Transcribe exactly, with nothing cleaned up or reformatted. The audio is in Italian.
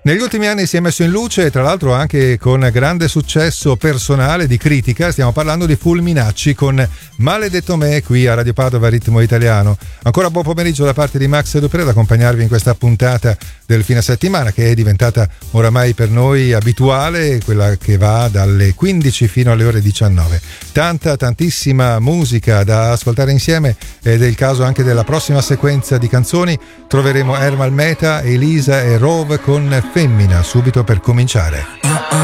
Negli ultimi anni si è messo in luce, tra l'altro anche con grande successo personale di critica. Stiamo parlando di Fulminacci con Maledetto me, qui a Radio Padova Ritmo Italiano. Ancora buon pomeriggio da parte di Max Dupré ad accompagnarvi in questa puntata del fine settimana, che è diventata oramai per noi abituale, quella che va dalle quindici fino alle ore diciannove. Tanta, tantissima musica da ascoltare insieme, ed è il caso anche della prossima sequenza di canzoni. Troveremo Ermal Meta, Elisa e Rove con Femmina, subito per cominciare.